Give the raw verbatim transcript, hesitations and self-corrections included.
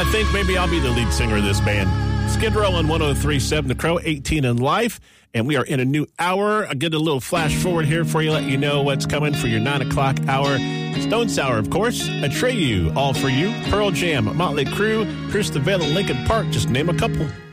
I think maybe I'll be the lead singer of this band. Skid Row on one oh three point seven The Crow, eighteen in life. And we are in a new hour. I'll get a little flash forward here for you, let you know what's coming for your nine o'clock hour. Stone Sour, of course. Atreyu, All For You. Pearl Jam, Motley Crue, Chris the Veil, Linkin Park, just name a couple.